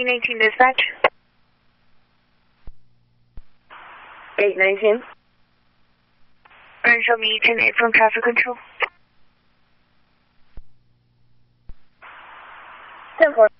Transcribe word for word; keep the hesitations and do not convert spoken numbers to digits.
eighteen eighteen dispatch. eight nineteen. And show me ten eight from traffic control. ten four.